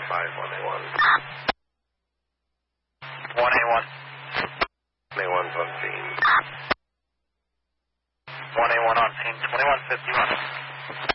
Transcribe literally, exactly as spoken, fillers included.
five one A one. one A one. one A one's on scene. one A one on scene, twenty-one fifty-one.